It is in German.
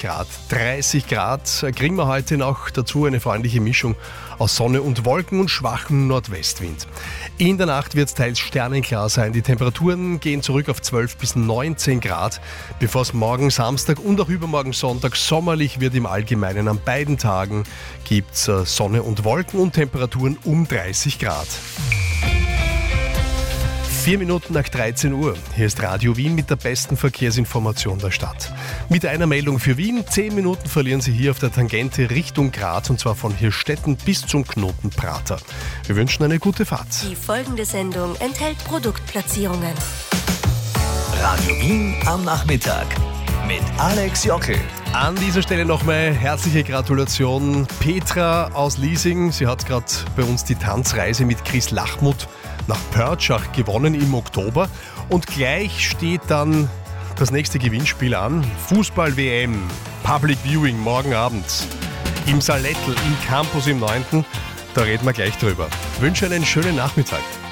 Grad. 30 Grad kriegen wir heute noch dazu, eine freundliche Mischung aus Sonne und Wolken und schwachem Nordwestwind. In der Nacht wird es teils sternenklar sein. Die Temperaturen gehen zurück auf 12 bis 19 Grad, bevor es morgen Samstag und auch übermorgen Sonntag sommerlich wird im Allgemeinen. An beiden Tagen gibt es Sonne und Wolken und Temperaturen um 30 Grad. 4 Minuten nach 13 Uhr. Hier ist Radio Wien mit der besten Verkehrsinformation der Stadt. Mit einer Meldung für Wien. 10 Minuten verlieren Sie hier auf der Tangente Richtung Graz, und zwar von Hirstetten bis zum Knoten Prater. Wir wünschen eine gute Fahrt. Die folgende Sendung enthält Produktplatzierungen. Radio Wien am Nachmittag mit Alex Jockel. An dieser Stelle nochmal herzliche Gratulation Petra aus Liesing. Sie hat gerade bei uns die Tanzreise mit Chris Lachmuth nach Pörtschach gewonnen im Oktober. Und gleich steht dann das nächste Gewinnspiel an. Fußball-WM, Public Viewing morgen Abend im Salettl, im Campus im 9. Da reden wir gleich drüber. Ich wünsche einen schönen Nachmittag.